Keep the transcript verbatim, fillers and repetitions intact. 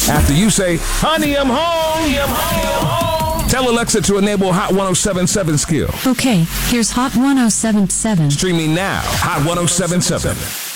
After you say, honey, I'm home. Honey, I'm home. I'm home. Tell Alexa to enable Hot one oh seven seven skill. Okay, here's Hot one oh seven seven. Streaming now. Hot one oh seven seven.